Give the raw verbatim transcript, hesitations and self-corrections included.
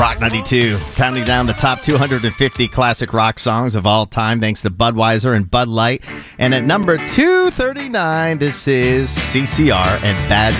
Rock ninety-two, counting down the top two hundred fifty classic rock songs of all time, thanks to Budweiser and Bud Light. And at number two thirty-nine, this is C C R and Bad